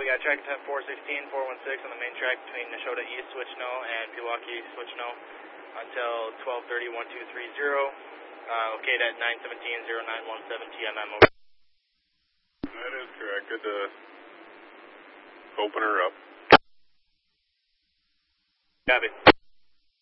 got track 416, 416 on the main track between Nashotah East switch no and Pewaukee switch no until 12:30, 1230. Located at 917-0917 TMM. Over. That is correct. Good to open her up. Copy.